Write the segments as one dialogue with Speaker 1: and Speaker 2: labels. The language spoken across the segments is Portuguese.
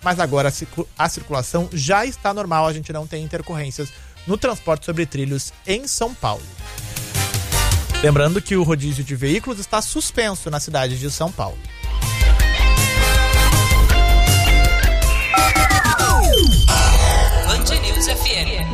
Speaker 1: mas agora a circulação já está normal, a gente não tem intercorrências no transporte sobre trilhos em São Paulo. Lembrando que o rodízio de veículos está suspenso na cidade de São Paulo.
Speaker 2: Band News FM.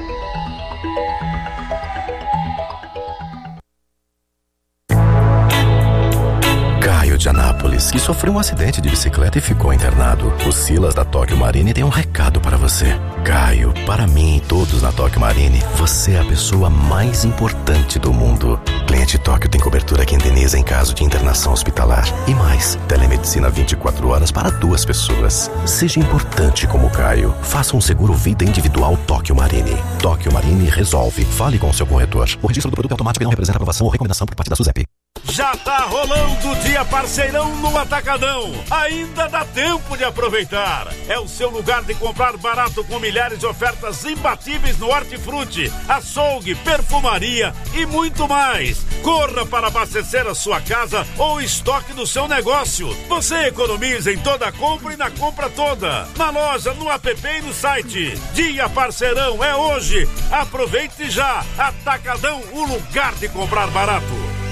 Speaker 3: Caio de Anápolis, que sofreu um acidente de bicicleta e ficou internado. O Silas da Tóquio Marine tem um recado para você. Caio, para mim e todos na Tóquio Marine, você é a pessoa mais importante do mundo. Cliente Tóquio tem cobertura que indeniza em caso de internação hospitalar. E mais, telemedicina 24 horas para 2 pessoas. Seja importante como Caio. Faça um seguro vida individual Tóquio Marine. Tóquio Marine resolve. Fale com o seu corretor. O registro do produto é automático e não representa aprovação ou recomendação por parte da SUSEP.
Speaker 4: Já tá rolando o Dia Parceirão no Atacadão. Ainda dá tempo de aproveitar. É o seu lugar de comprar barato com milhares de ofertas imbatíveis no hortifruti, açougue, perfumaria e muito mais. Corra para abastecer a sua casa ou estoque do seu negócio. Você economiza em toda a compra e na compra toda. Na loja, no app e no site. Dia Parceirão é hoje. Aproveite já. Atacadão, o lugar de comprar barato.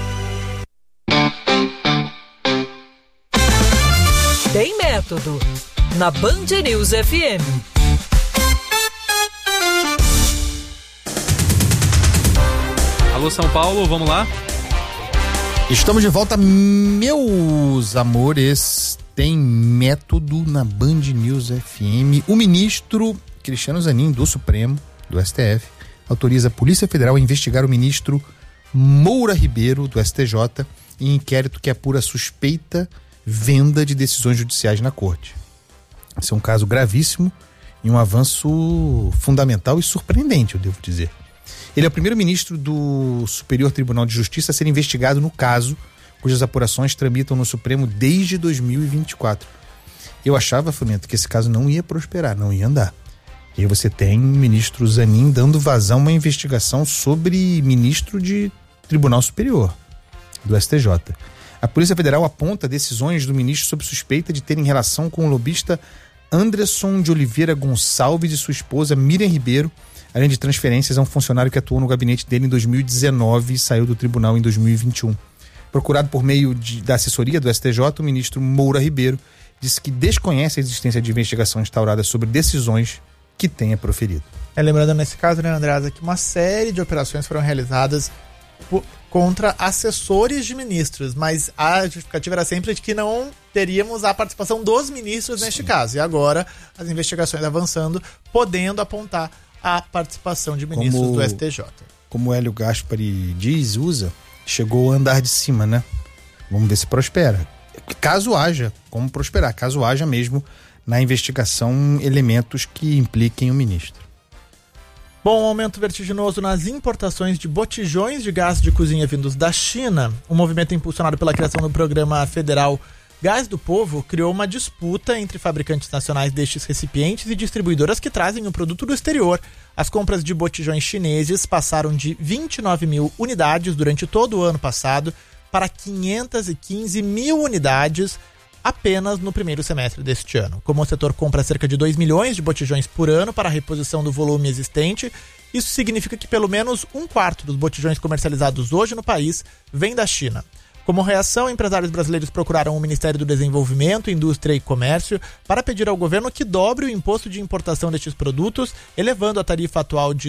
Speaker 2: Tem método na Band News FM.
Speaker 5: Alô, São Paulo, vamos lá?
Speaker 6: Estamos de volta, meus amores. Tem método na Band News FM. O ministro Cristiano Zanin, do Supremo, do STF, autoriza a Polícia Federal a investigar o ministro Moura Ribeiro, do STJ, em inquérito que apura suspeita venda de decisões judiciais na corte. Esse é um caso gravíssimo e um avanço fundamental e surpreendente, eu devo dizer. Ele é o primeiro ministro do Superior Tribunal de Justiça a ser investigado no caso, cujas apurações tramitam no Supremo desde 2024. Eu achava, Fomento, que esse caso não ia prosperar, não ia andar. E aí você tem o ministro Zanin dando vazão a uma investigação sobre ministro de Tribunal Superior, do STJ. A Polícia Federal aponta decisões do ministro sob suspeita de terem relação com o lobista Anderson de Oliveira Gonçalves e sua esposa Miriam Ribeiro, além de transferências a um funcionário que atuou no gabinete dele em 2019 e saiu do tribunal em 2021. Procurado por meio da assessoria do STJ, o ministro Moura Ribeiro disse que desconhece a existência de investigação instaurada sobre decisões que tenha proferido.
Speaker 1: Lembrando nesse caso, né, Andreasa, que uma série de operações foram realizadas contra assessores de ministros, mas a justificativa era sempre de que não teríamos a participação dos ministros neste caso. E agora as investigações avançando, podendo apontar a participação de ministros do STJ.
Speaker 6: Como o Hélio Gaspari usa, chegou ao andar de cima, né? Vamos ver se prospera. Caso haja, como prosperar, caso haja mesmo na investigação elementos que impliquem o ministro.
Speaker 1: Bom, um aumento vertiginoso nas importações de botijões de gás de cozinha vindos da China. O movimento impulsionado pela criação do programa federal Gás do Povo criou uma disputa entre fabricantes nacionais destes recipientes e distribuidoras que trazem o produto do exterior. As compras de botijões chineses passaram de 29 mil unidades durante todo o ano passado para 515 mil unidades apenas no primeiro semestre deste ano. Como o setor compra cerca de 2 milhões de botijões por ano para a reposição do volume existente, isso significa que pelo menos 1/4 dos botijões comercializados hoje no país vem da China. Como reação, empresários brasileiros procuraram o Ministério do Desenvolvimento, Indústria e Comércio para pedir ao governo que dobre o imposto de importação destes produtos, elevando a tarifa atual de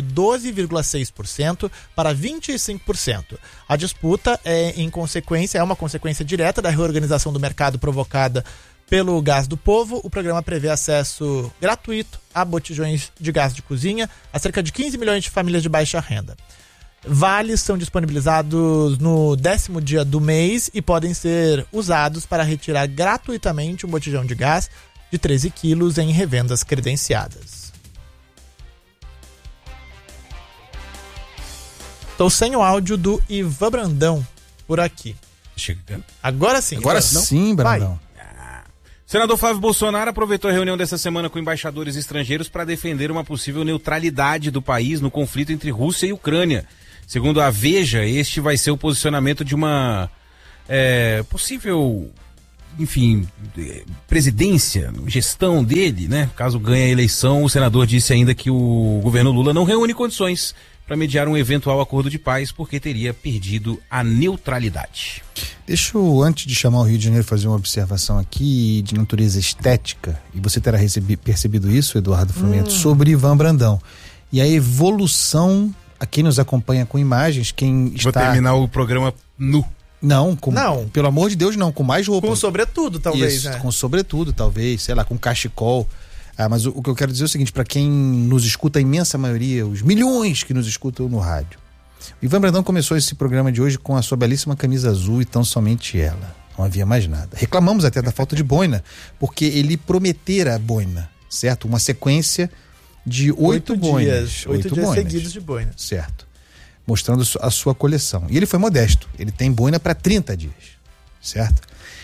Speaker 1: 12,6% para 25%. A disputa é uma consequência direta da reorganização do mercado provocada pelo Gás do Povo. O programa prevê acesso gratuito a botijões de gás de cozinha a cerca de 15 milhões de famílias de baixa renda. Vales são disponibilizados no 10º dia do mês e podem ser usados para retirar gratuitamente um botijão de gás de 13 quilos em revendas credenciadas. Estou sem o áudio do Ivan Brandão por aqui. Agora sim.
Speaker 6: Agora sim, Brandão.
Speaker 5: O senador Flávio Bolsonaro aproveitou a reunião dessa semana com embaixadores estrangeiros para defender uma possível neutralidade do país no conflito entre Rússia e Ucrânia. Segundo a Veja, este vai ser o posicionamento de uma possível enfim, presidência, gestão dele, né? Caso ganhe a eleição, o senador disse ainda que o governo Lula não reúne condições para mediar um eventual acordo de paz porque teria perdido a neutralidade.
Speaker 6: Deixa eu, antes de chamar o Rio de Janeiro, fazer uma observação aqui de natureza estética, e você terá percebido isso, Eduardo Frumento, sobre Ivan Brandão. E a evolução, a quem nos acompanha com imagens, quem está...
Speaker 5: Vou terminar o programa nu.
Speaker 6: Não,
Speaker 1: Não.
Speaker 6: Pelo amor de Deus, não, com mais roupa.
Speaker 1: Com sobretudo, talvez,
Speaker 6: Isso,
Speaker 1: né?
Speaker 6: com sobretudo, talvez, sei lá, com cachecol. Mas o que eu quero dizer é o seguinte, para quem nos escuta, a imensa maioria, os milhões que nos escutam no rádio. O Ivan Brandão começou esse programa de hoje com a sua belíssima camisa azul e tão somente ela. Não havia mais nada. Reclamamos até da falta de boina, porque ele prometera a boina, certo? Uma sequência de 8 boinas.
Speaker 1: 8 dias
Speaker 6: boinas,
Speaker 1: seguidos de boina.
Speaker 6: certo? Mostrando a sua coleção. E ele foi modesto. Ele tem boina para 30 dias, certo?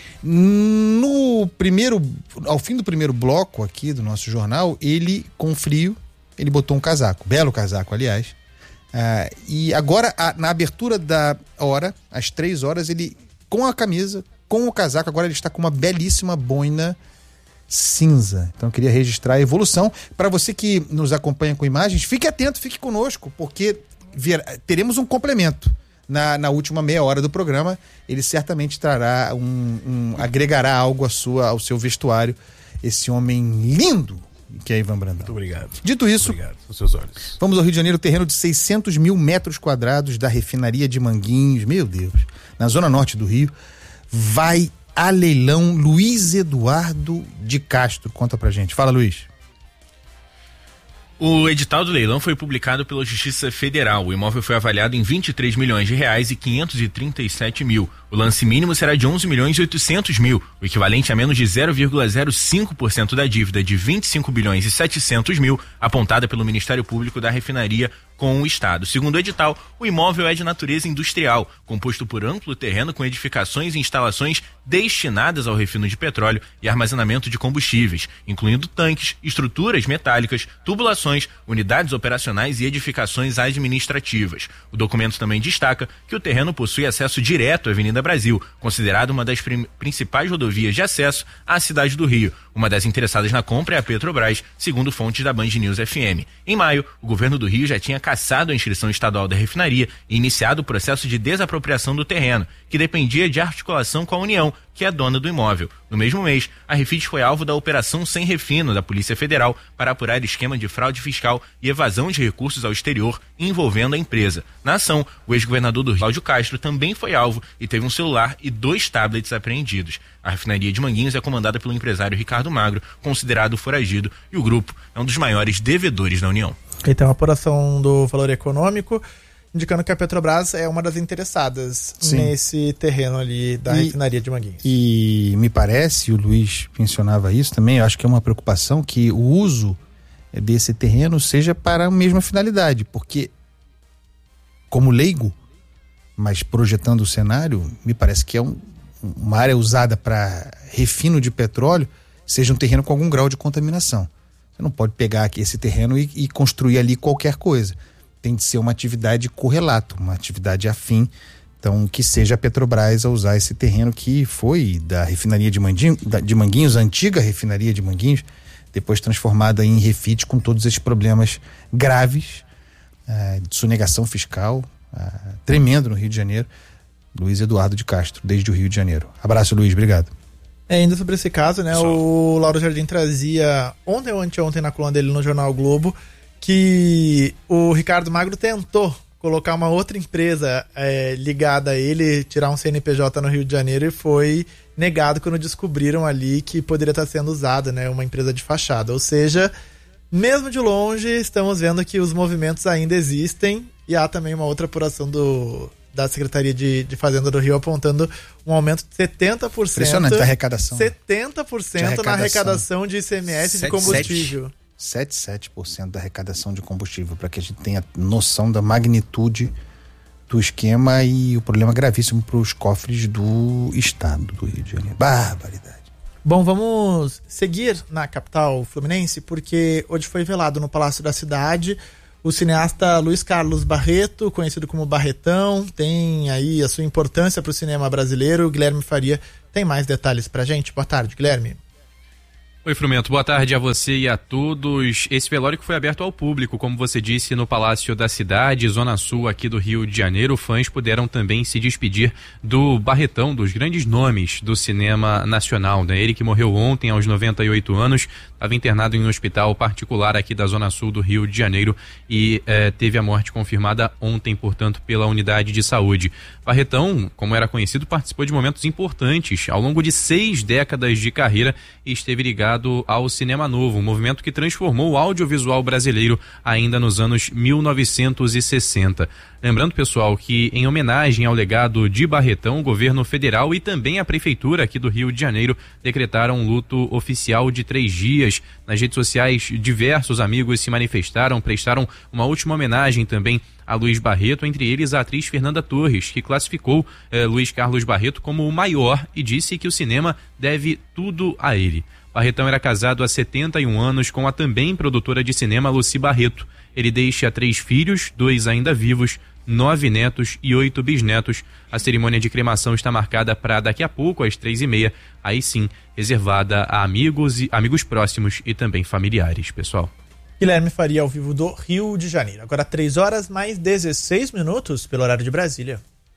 Speaker 6: Ao fim do primeiro bloco aqui do nosso jornal, ele, com frio, ele botou um casaco. Belo casaco, aliás. E agora, na abertura da hora, às 3 horas, ele, com a camisa, com o casaco, agora ele está com uma belíssima boina cinza. Então eu queria registrar a evolução. Para você que nos acompanha com imagens, fique atento, fique conosco, porque teremos um complemento. Na última meia hora do programa, ele certamente trará agregará algo ao seu vestuário, esse homem lindo que é Ivan Brandão.
Speaker 5: Muito obrigado.
Speaker 6: Dito isso,
Speaker 5: Obrigado pelos seus olhos.
Speaker 6: vamos ao Rio de Janeiro, terreno de 600 mil metros quadrados da refinaria de Manguinhos, meu Deus, na zona norte do Rio, vai a leilão Luiz Eduardo de Castro. Conta pra gente. Fala, Luiz.
Speaker 7: O edital do leilão foi publicado pela Justiça Federal. O imóvel foi avaliado em R$23 milhões e 537 mil. O lance mínimo será de 11 milhões e 800 mil, o equivalente a menos de 0,05% da dívida de 25 bilhões e 700 mil, apontada pelo Ministério Público da Refinaria com o Estado. Segundo o edital, o imóvel é de natureza industrial, composto por amplo terreno com edificações e instalações destinadas ao refino de petróleo e armazenamento de combustíveis, incluindo tanques, estruturas metálicas, tubulações, unidades operacionais e edificações administrativas. O documento também destaca que o terreno possui acesso direto à Avenida Brasil, considerada uma das principais rodovias de acesso à cidade do Rio. Uma das interessadas na compra é a Petrobras, segundo fontes da Band News FM. Em maio, o governo do Rio já tinha cassado a inscrição estadual da refinaria e iniciado o processo de desapropriação do terreno, que dependia de articulação com a União, que é dona do imóvel. No mesmo mês, a Refis foi alvo da Operação Sem Refino da Polícia Federal para apurar esquema de fraude fiscal e evasão de recursos ao exterior envolvendo a empresa. Na ação, o ex-governador do Rio, Cláudio Castro, também foi alvo e teve um celular e 2 tablets apreendidos. A refinaria de Manguinhos é comandada pelo empresário Ricardo Magro, considerado foragido, e o grupo é um dos maiores devedores da União.
Speaker 1: E tem uma apuração do Valor Econômico indicando que a Petrobras é uma das interessadas nesse terreno ali da refinaria de Manguinhos.
Speaker 6: E me parece, o Luiz mencionava isso também, eu acho que é uma preocupação que o uso desse terreno seja para a mesma finalidade, porque como leigo, mas projetando o cenário, me parece que é uma área usada para refino de petróleo, seja um terreno com algum grau de contaminação. Você não pode pegar aqui esse terreno e construir ali qualquer coisa. Tem de ser uma atividade correlato, uma atividade afim. Então, que seja a Petrobras a usar esse terreno que foi da refinaria de Manguinhos, a antiga refinaria de Manguinhos, depois transformada em refit com todos esses problemas graves de sonegação fiscal, tremendo no Rio de Janeiro. Luiz Eduardo de Castro, desde o Rio de Janeiro. Abraço, Luiz, obrigado.
Speaker 1: Ainda sobre esse caso, né? O Lauro Jardim trazia ontem ou anteontem na coluna dele no Jornal Globo que o Ricardo Magro tentou colocar uma outra empresa ligada a ele, tirar um CNPJ no Rio de Janeiro, e foi negado quando descobriram ali que poderia estar sendo usada, né, uma empresa de fachada. Ou seja, mesmo de longe, estamos vendo que os movimentos ainda existem, e há também uma outra apuração da Secretaria de Fazenda do Rio apontando um aumento de 70%.
Speaker 6: Impressionante da arrecadação.
Speaker 1: 70% na arrecadação de ICMS de combustível.
Speaker 6: 7% da arrecadação de combustível, para que a gente tenha noção da magnitude do esquema e o problema gravíssimo para os cofres do estado do Rio de Janeiro. Barbaridade.
Speaker 1: Bom, vamos seguir na capital fluminense, porque hoje foi velado no Palácio da Cidade O cineasta Luiz Carlos Barreto, conhecido como Barretão, tem aí a sua importância para o cinema brasileiro. O Guilherme Faria tem mais detalhes pra gente. Boa tarde, Guilherme.
Speaker 8: Oi, Frumento. Boa tarde a você e a todos. Esse velório que foi aberto ao público, como você disse, no Palácio da Cidade, Zona Sul aqui do Rio de Janeiro. Fãs puderam também se despedir do Barretão, dos grandes nomes do cinema nacional, né? Ele que morreu ontem aos 98 anos, estava internado em um hospital particular aqui da Zona Sul do Rio de Janeiro e teve a morte confirmada ontem, portanto, pela unidade de saúde. Barretão, como era conhecido, participou de momentos importantes ao longo de 6 décadas de carreira e esteve ligado ao Cinema Novo, um movimento que transformou o audiovisual brasileiro ainda nos anos 1960. Lembrando, pessoal, que em homenagem ao legado de Barretão, o governo federal e também a prefeitura aqui do Rio de Janeiro decretaram um luto oficial de 3 dias. Nas redes sociais, diversos amigos se manifestaram, prestaram uma última homenagem também a Luiz Barreto, entre eles a atriz Fernanda Torres, que classificou Luiz Carlos Barreto como o maior e disse que o cinema deve tudo a ele. Barretão era casado há 71 anos com a também produtora de cinema Lucy Barreto. Ele deixa 3 filhos, 2 ainda vivos, 9 netos e 8 bisnetos. A cerimônia de cremação está marcada para daqui a pouco, às 3h30, aí sim, reservada a amigos próximos e também familiares, pessoal.
Speaker 1: Guilherme Faria ao vivo do Rio de Janeiro. Agora 3 horas mais 16 minutos pelo horário de Brasília.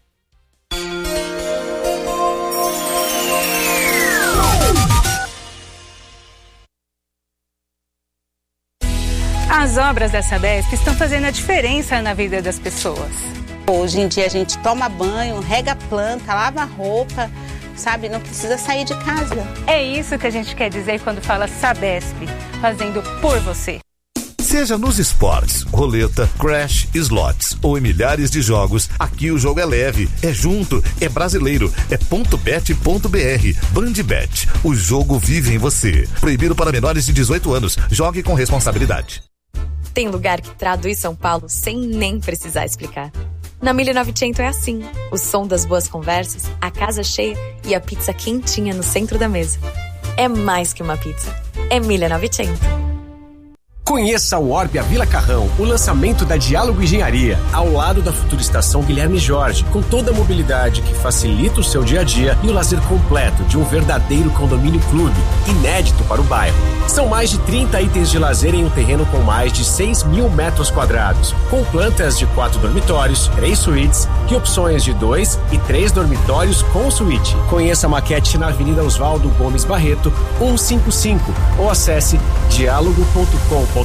Speaker 9: As obras da Sabesp estão fazendo a diferença na vida das pessoas.
Speaker 10: Hoje em dia a gente toma banho, rega a planta, lava a roupa, sabe? Não precisa sair de casa.
Speaker 9: É isso que a gente quer dizer quando fala Sabesp, fazendo por você.
Speaker 11: Seja nos esportes, roleta, crash, slots ou em milhares de jogos, aqui o jogo é leve, é junto, é brasileiro, é .bet.br. Bandbet, o jogo vive em você. Proibido para menores de 18 anos. Jogue com responsabilidade.
Speaker 12: Tem lugar que traduz São Paulo sem nem precisar explicar. Na 1900 é assim. O som das boas conversas, a casa cheia e a pizza quentinha no centro da mesa. É mais que uma pizza. É 1900.
Speaker 13: Conheça o Orbia Vila Carrão, o lançamento da Diálogo Engenharia, ao lado da futura estação Guilherme Jorge, com toda a mobilidade que facilita o seu dia a dia e o lazer completo de um verdadeiro condomínio clube, inédito para o bairro. São mais de 30 itens de lazer em um terreno com mais de 6.000 metros quadrados, com plantas de 4 dormitórios, 3 suítes e opções de 2 e 3 dormitórios com suíte. Conheça a maquete na Avenida Oswaldo Gomes Barreto, 155, ou acesse diálogo.com.br.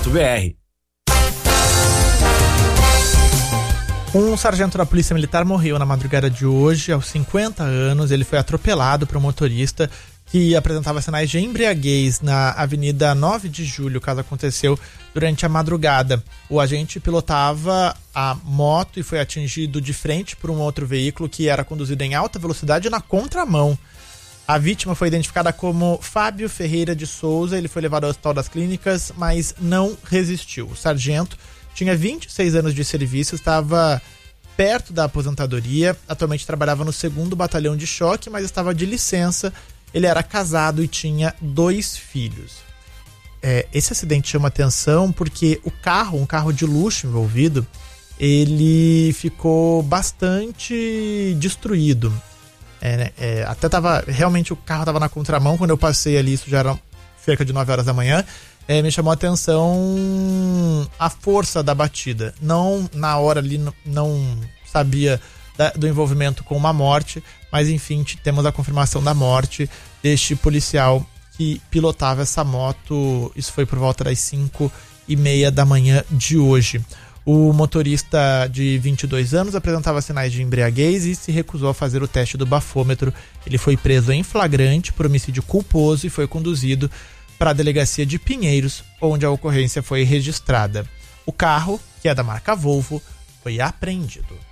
Speaker 1: Um sargento da Polícia Militar morreu na madrugada de hoje, aos 50 anos. Ele foi atropelado por um motorista que apresentava sinais de embriaguez na Avenida 9 de Julho. O caso aconteceu durante a madrugada. O agente pilotava a moto e foi atingido de frente por um outro veículo que era conduzido em alta velocidade na contramão. A vítima foi identificada como Fábio Ferreira de Souza. Ele foi levado ao Hospital das Clínicas, mas não resistiu. O sargento tinha 26 anos de serviço, estava perto da aposentadoria, atualmente trabalhava no 2º Batalhão de Choque, mas estava de licença. Ele era casado e tinha 2 filhos. Esse acidente chama atenção porque o carro, um carro de luxo envolvido, ele ficou bastante destruído. Até realmente o carro estava na contramão quando eu passei ali, isso já era cerca de 9 horas da manhã. Me chamou a atenção a força da batida. Não, na hora ali, não sabia do envolvimento com uma morte, mas enfim, temos a confirmação da morte deste policial que pilotava essa moto. Isso foi por volta das 5h30 da manhã de hoje. O motorista de 22 anos apresentava sinais de embriaguez e se recusou a fazer o teste do bafômetro. Ele foi preso em flagrante por homicídio culposo e foi conduzido para a delegacia de Pinheiros, onde a ocorrência foi registrada. O carro, que é da marca Volvo, foi apreendido.